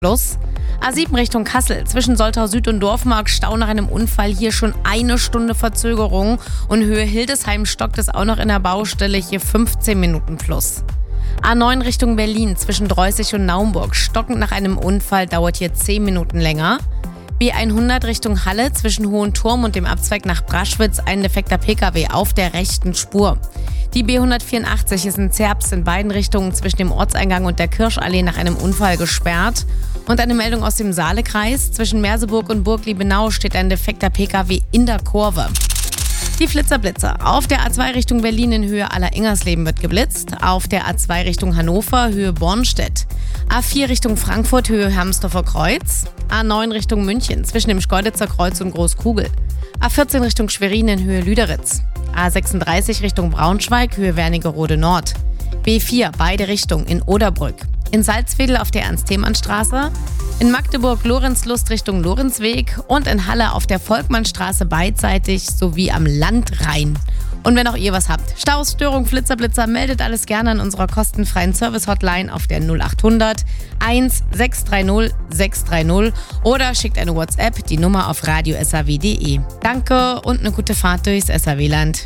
Plus. A7 Richtung Kassel. Zwischen Soltau Süd und Dorfmark Stau nach einem Unfall. Hier schon 1 Stunde Verzögerung. Und Höhe Hildesheim stockt es auch noch in der Baustelle. Hier 15 Minuten plus. A9 Richtung Berlin. Zwischen Dreußig und Naumburg. Stockend nach einem Unfall dauert hier 10 Minuten länger. B100 Richtung Halle. Zwischen Hohenturm und dem Abzweig nach Braschwitz ein defekter Pkw auf der rechten Spur. Die B184 ist in Zerbst in beiden Richtungen zwischen dem Ortseingang und der Kirschallee nach einem Unfall gesperrt. Und eine Meldung aus dem Saalekreis. Zwischen Merseburg und Burg-Liebenau steht ein defekter Pkw in der Kurve. Die Flitzer-Blitzer. Auf der A2 Richtung Berlin in Höhe Aller-Ingersleben wird geblitzt. Auf der A2 Richtung Hannover, Höhe Bornstedt. A4 Richtung Frankfurt, Höhe Hermsdorfer Kreuz. A9 Richtung München, zwischen dem Schkeuditzer Kreuz und Großkugel. A14 Richtung Schwerin in Höhe Lüderitz. A36 Richtung Braunschweig, Höhe Wernigerode Nord. B4 beide Richtungen in Oderbrück. In Salzwedel auf der Ernst-Thälmann-Straße. In Magdeburg Lorenzlust Richtung Lorenzweg. Und in Halle auf der Volkmannstraße beidseitig sowie am Landrain. Und wenn auch ihr was habt, Staus, Störung, Flitzer, meldet alles gerne an unserer kostenfreien Service-Hotline auf der 0800 1630 630 oder schickt eine WhatsApp, die Nummer auf radio.saw.de. Danke und eine gute Fahrt durchs SAW-Land.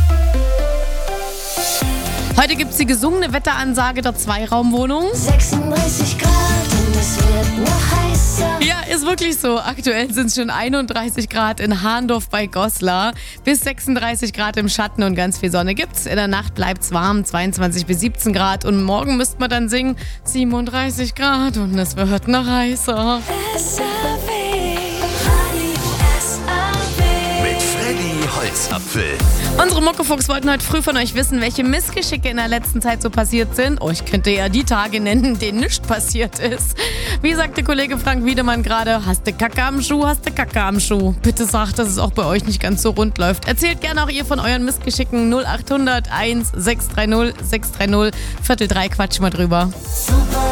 Heute gibt's die gesungene Wetteransage der Zweiraumwohnung. 36 Grad und es wird noch heißer. Ja, ist wirklich so. Aktuell sind es schon 31 Grad in Hahndorf bei Goslar. Bis 36 Grad im Schatten und ganz viel Sonne gibt's. In der Nacht bleibt's warm, 22 bis 17 Grad. Und morgen müsste man dann singen, 37 Grad und es wird noch heißer. SAW, Radio SAW. Mit Freddy Holzapfel. Unsere Muckefuchs wollten heute früh von euch wissen, welche Missgeschicke in der letzten Zeit so passiert sind. Oh, ich könnte ja die Tage nennen, denen nichts passiert ist. Wie sagte Kollege Frank Wiedemann gerade, hast du Kacke am Schuh, hast du Kacke am Schuh. Bitte sagt, dass es auch bei euch nicht ganz so rund läuft. Erzählt gerne auch ihr von euren Missgeschicken. 0800 1630 630. 2:45 quatschen wir drüber. Super